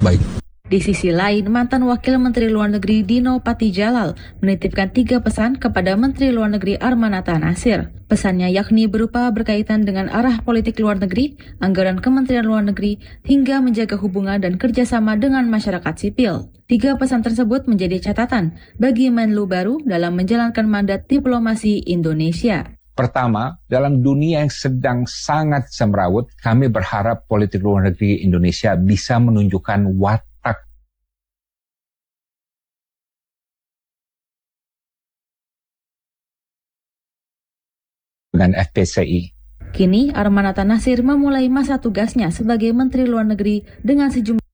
Baik. Di sisi lain, mantan Wakil Menteri Luar Negeri Dino Patijalal menitipkan 3 pesan kepada Menteri Luar Negeri Armanata Nasir. Pesannya yakni berupa berkaitan dengan arah politik luar negeri, anggaran Kementerian Luar Negeri, hingga menjaga hubungan dan kerjasama dengan masyarakat sipil. 3 pesan tersebut menjadi catatan bagi Menlu baru dalam menjalankan mandat diplomasi Indonesia. Pertama, dalam dunia yang sedang sangat semrawut, kami berharap politik luar negeri Indonesia bisa menunjukkan watak dengan FPCI. Kini, Armanata Nasir memulai masa tugasnya sebagai Menteri Luar Negeri dengan sejumlah